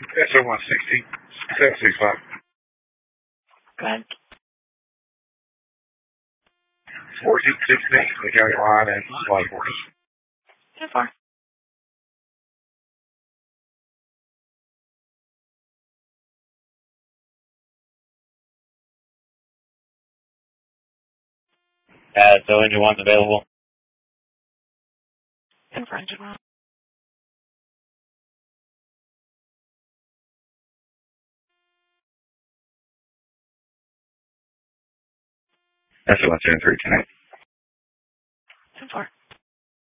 SO 160, 765. Go ahead. 1468, the county line and flight force. So far. So engine one's available. In front of one. SO 173 tonight.